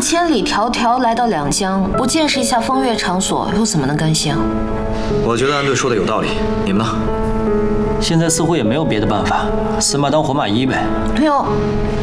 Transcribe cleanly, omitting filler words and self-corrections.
千里迢迢来到两江，不见识一下风月场所，又怎么能甘心啊？ 我觉得安队说的有道理，你们呢？ 现在似乎也没有别的办法，死马当活马医呗。 没有，